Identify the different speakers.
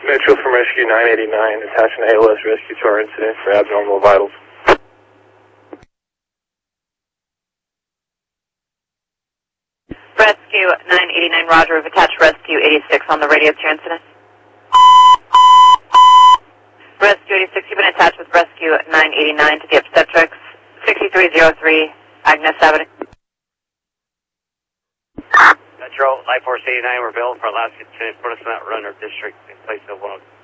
Speaker 1: Metro from Rescue 989, attaching ALS rescue to our incident for abnormal vitals.
Speaker 2: Rescue 989, Roger. We've attached Rescue 86 on the radio to your incident. Rescue 86, you've been attached with Rescue 989 to the obstetrics, 6303 Agnes Avenue.
Speaker 3: Metro, Life Force 89, we're available for Alaska Lieutenant Portishead Runner District in place of 102.